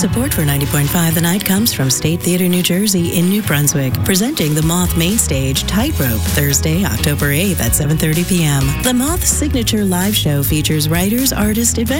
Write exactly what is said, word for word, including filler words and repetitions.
Support for ninety point five The Night comes from State Theater New Jersey in New Brunswick, presenting the Moth Main Stage Tightrope, Thursday, October eighth at seven thirty p.m. The Moth's signature live show features writers, artists, adventurers,